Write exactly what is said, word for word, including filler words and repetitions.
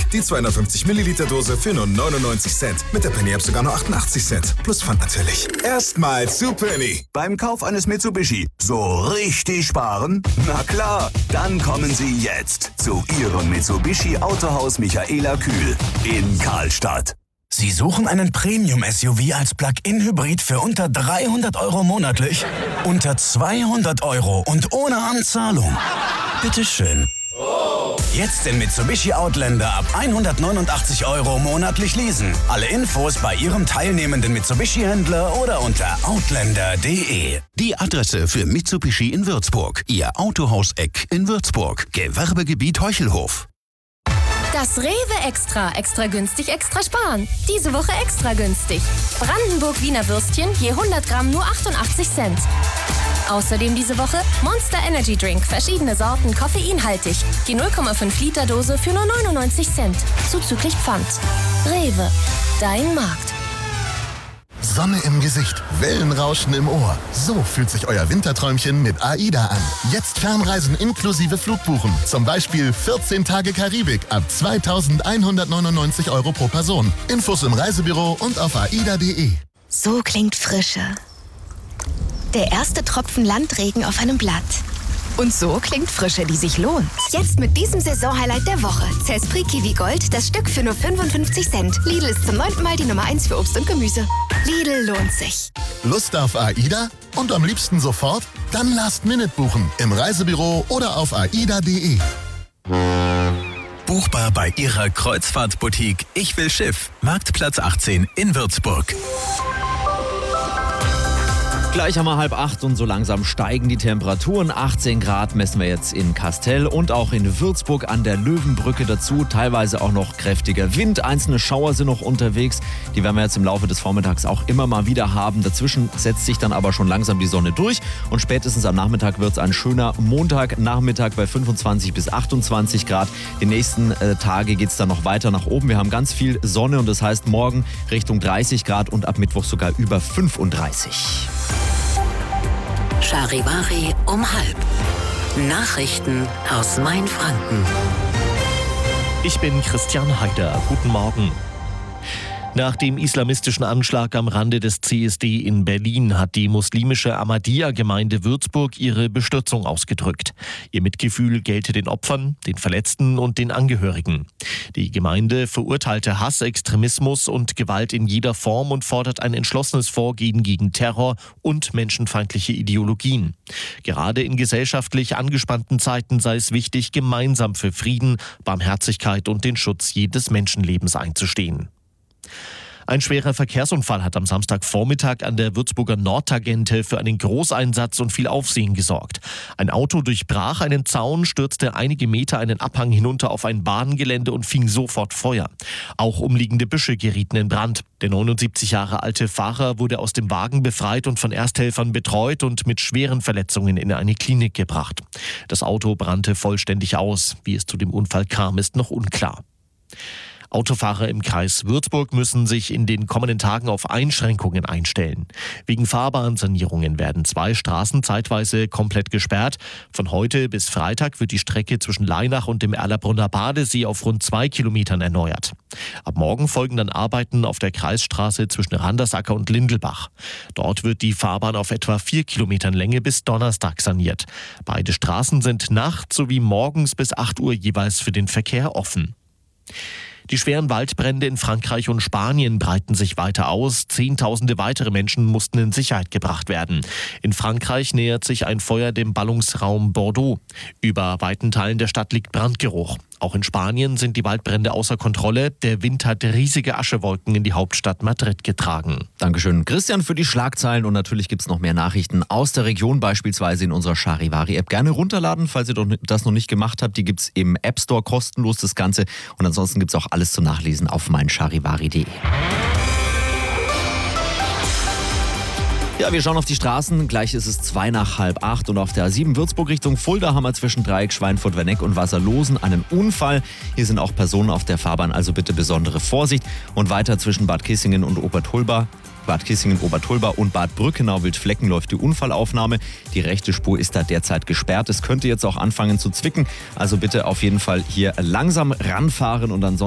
Die zweihundertfünfzig Milliliter Dose für nur neunundneunzig Cent. Mit der Penny-App sogar nur achtundachtzig Cent. Plus Pfand natürlich. Erstmal zu Penny. Beim Kauf eines Mitsubishi so richtig sparen? Na klar, dann kommen Sie jetzt zu Ihrem Mitsubishi Autohaus Michaela Kühl in Karlstadt. Sie suchen einen Premium-S U V als Plug-in-Hybrid für unter dreihundert Euro monatlich? Unter zweihundert Euro und ohne Anzahlung? Bitteschön. Jetzt den Mitsubishi Outlander ab hundertneunundachtzig Euro monatlich leasen. Alle Infos bei Ihrem teilnehmenden Mitsubishi-Händler oder unter outlander punkt de. Die Adresse für Mitsubishi in Würzburg. Ihr Autohaus-Eck in Würzburg. Gewerbegebiet Heuchelhof. Das Rewe Extra. Extra günstig, extra sparen. Diese Woche extra günstig. Brandenburg Wiener Würstchen je hundert Gramm nur achtundachtzig Cent. Außerdem diese Woche Monster Energy Drink. Verschiedene Sorten, koffeinhaltig. Die null Komma fünf Liter Dose für nur neunundneunzig Cent. Zuzüglich Pfand. Rewe. Dein Markt. Sonne im Gesicht, Wellenrauschen im Ohr. So fühlt sich euer Winterträumchen mit AIDA an. Jetzt Fernreisen inklusive Flugbuchen. Zum Beispiel vierzehn Tage Karibik ab zweitausendeinhundertneunundneunzig Euro pro Person. Infos im Reisebüro und auf aida punkt de. So klingt Frische. Der erste Tropfen Landregen auf einem Blatt. Und so klingt Frische, die sich lohnt. Jetzt mit diesem Saisonhighlight der Woche. Zespri Kiwi Gold, das Stück für nur fünfundfünfzig Cent. Lidl ist zum neunten Mal die Nummer eins für Obst und Gemüse. Lidl lohnt sich. Lust auf AIDA? Und am liebsten sofort? Dann Last Minute buchen. Im Reisebüro oder auf aida punkt de. Buchbar bei Ihrer Kreuzfahrtboutique Ich will Schiff. Marktplatz achtzehn in Würzburg. Gleich haben wir halb acht und so langsam steigen die Temperaturen. achtzehn Grad messen wir jetzt in Kastel und auch in Würzburg an der Löwenbrücke dazu. Teilweise auch noch kräftiger Wind. Einzelne Schauer sind noch unterwegs. Die werden wir jetzt im Laufe des Vormittags auch immer mal wieder haben. Dazwischen setzt sich dann aber schon langsam die Sonne durch. Und spätestens am Nachmittag wird es ein schöner Montagnachmittag bei fünfundzwanzig bis achtundzwanzig Grad. Die nächsten äh, Tage geht es dann noch weiter nach oben. Wir haben ganz viel Sonne und das heißt morgen Richtung dreißig Grad und ab Mittwoch sogar über fünfunddreißig. Charivari um halb. Nachrichten aus Mainfranken. Ich bin Christian Haider. Guten Morgen. Nach dem islamistischen Anschlag am Rande des C S D in Berlin hat die muslimische Ahmadiyya-Gemeinde Würzburg ihre Bestürzung ausgedrückt. Ihr Mitgefühl gelte den Opfern, den Verletzten und den Angehörigen. Die Gemeinde verurteilte Hass, Extremismus und Gewalt in jeder Form und fordert ein entschlossenes Vorgehen gegen Terror und menschenfeindliche Ideologien. Gerade in gesellschaftlich angespannten Zeiten sei es wichtig, gemeinsam für Frieden, Barmherzigkeit und den Schutz jedes Menschenlebens einzustehen. Ein schwerer Verkehrsunfall hat am Samstagvormittag an der Würzburger Nordtangente für einen Großeinsatz und viel Aufsehen gesorgt. Ein Auto durchbrach einen Zaun, stürzte einige Meter einen Abhang hinunter auf ein Bahngelände und fing sofort Feuer. Auch umliegende Büsche gerieten in Brand. Der neunundsiebzig Jahre alte Fahrer wurde aus dem Wagen befreit und von Ersthelfern betreut und mit schweren Verletzungen in eine Klinik gebracht. Das Auto brannte vollständig aus. Wie es zu dem Unfall kam, ist noch unklar. Autofahrer im Kreis Würzburg müssen sich in den kommenden Tagen auf Einschränkungen einstellen. Wegen Fahrbahnsanierungen werden zwei Straßen zeitweise komplett gesperrt. Von heute bis Freitag wird die Strecke zwischen Leinach und dem Erlabrunner Badesee auf rund zwei Kilometern erneuert. Ab morgen folgen dann Arbeiten auf der Kreisstraße zwischen Randersacker und Lindelbach. Dort wird die Fahrbahn auf etwa vier Kilometern Länge bis Donnerstag saniert. Beide Straßen sind nachts sowie morgens bis acht Uhr jeweils für den Verkehr offen. Die schweren Waldbrände in Frankreich und Spanien breiten sich weiter aus. Zehntausende weitere Menschen mussten in Sicherheit gebracht werden. In Frankreich nähert sich ein Feuer dem Ballungsraum Bordeaux. Über weiten Teilen der Stadt liegt Brandgeruch. Auch in Spanien sind die Waldbrände außer Kontrolle. Der Wind hat riesige Aschewolken in die Hauptstadt Madrid getragen. Dankeschön, Christian, für die Schlagzeilen. Und natürlich gibt es noch mehr Nachrichten aus der Region, beispielsweise in unserer Charivari-App. Gerne runterladen, falls ihr das noch nicht gemacht habt. Die gibt es im App Store kostenlos, das Ganze. Und ansonsten gibt es auch alles zu nachlesen auf meincharivari punkt de. Ja, wir schauen auf die Straßen. Gleich ist es zwei nach halb acht und auf der A sieben Würzburg Richtung Fulda haben wir zwischen Dreieck, Schweinfurt, Werneck und Wasserlosen einen Unfall. Hier sind auch Personen auf der Fahrbahn, also bitte besondere Vorsicht. Und weiter zwischen Bad Kissingen und Obertulba. Bad Kissingen, Obertulba und Bad Brückenau, Wildflecken läuft die Unfallaufnahme. Die rechte Spur ist da derzeit gesperrt. Es könnte jetzt auch anfangen zu zwicken. Also bitte auf jeden Fall hier langsam ranfahren und ansonsten